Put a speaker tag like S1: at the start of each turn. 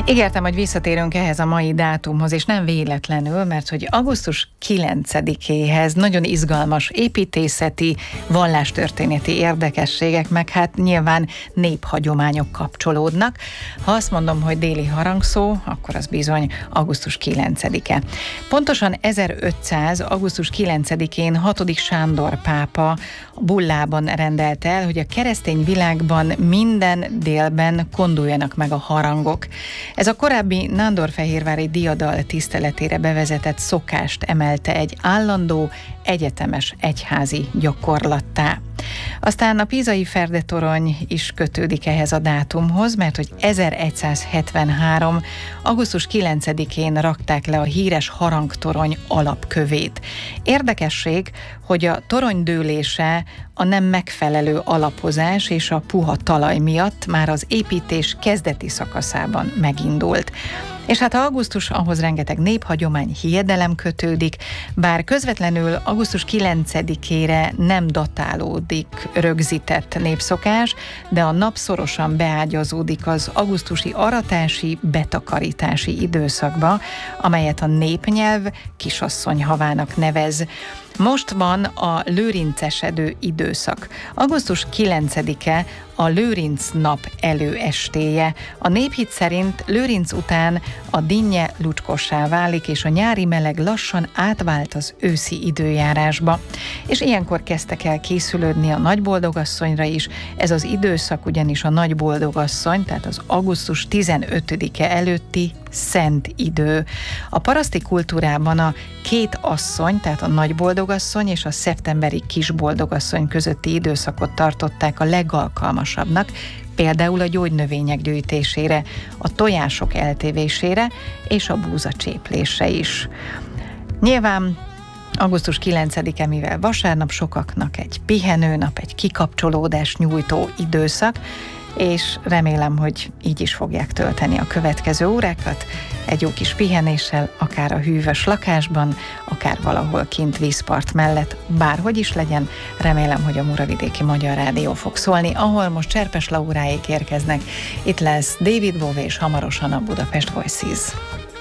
S1: Ígértem, hogy visszatérünk ehhez a mai dátumhoz, és nem véletlenül, mert hogy augusztus 9-éhez nagyon izgalmas építészeti, vallástörténeti érdekességek, meg hát nyilván néphagyományok kapcsolódnak. Ha azt mondom, hogy déli harangszó, akkor az bizony augusztus 9-e. Pontosan 1500. augusztus 9-én 6. Sándor pápa bullában rendelt el, hogy a keresztény világban minden délben konduljanak meg a harangok. Ez a korábbi nándorfehérvári diadal tiszteletére bevezetett szokást emelte egy állandó, egyetemes egyházi gyakorlattá. Aztán a pízai Ferdetorony is kötődik ehhez a dátumhoz, mert hogy 1173. augusztus 9-én rakták le a híres harangtorony alapkövét. Érdekesség, hogy a torony dőlése a nem megfelelő alapozás és a puha talaj miatt már az építés kezdeti szakaszában megindult. És hát augusztus, ahhoz rengeteg néphagyomány, hiedelem kötődik, bár közvetlenül augusztus 9-ére nem datálódik rögzített népszokás, de a nap szorosan beágyazódik az augusztusi aratási, betakarítási időszakba, amelyet a népnyelv kisasszony havának nevez. Most van a lőrincesedő időszak. Augusztus 9-e a Lőrinc nap előestéje. A néphit szerint Lőrinc után a dinnye lucskossá válik, és a nyári meleg lassan átvált az őszi időjárásba. És ilyenkor kezdtek el készülődni a nagyboldogasszonyra is. Ez az időszak ugyanis a nagyboldogasszony, tehát az augusztus 15-e előtti szent idő. A paraszti kultúrában a két asszony, tehát a nagyboldogasszony és a szeptemberi kisboldogasszony közötti időszakot tartották a legalkalmasabbnak, például a gyógynövények gyűjtésére, a tojások eltévésére és a búzacséplésre is. Nyilván augusztus 9-e, mivel vasárnap, sokaknak egy pihenőnap, egy kikapcsolódást nyújtó időszak, és remélem, hogy így is fogják tölteni a következő órákat, egy jó kis pihenéssel, akár a hűvös lakásban, akár valahol kint vízpart mellett, bárhogy is legyen. Remélem, hogy a Muravidéki Magyar Rádió fog szólni, ahol most Cserpes Lauráék érkeznek. Itt lesz David Bowie és hamarosan a Budapest Voices.